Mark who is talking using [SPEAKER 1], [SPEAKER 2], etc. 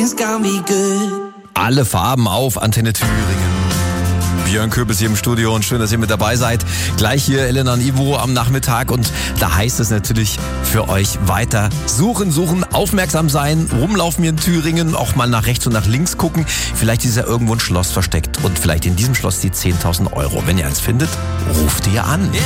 [SPEAKER 1] Things got me good.
[SPEAKER 2] Alle Farben auf Antenne Thüringen. Björn Köbels hier im Studio und schön, dass ihr mit dabei seid. Gleich hier Elena und Ivo am Nachmittag und da heißt es natürlich für euch weiter suchen, aufmerksam sein, rumlaufen hier in Thüringen, auch mal nach rechts und nach links gucken. Vielleicht ist ja irgendwo ein Schloss versteckt und vielleicht in diesem Schloss die 10.000 Euro. Wenn ihr eins findet, ruft ihr an.
[SPEAKER 1] Yeah,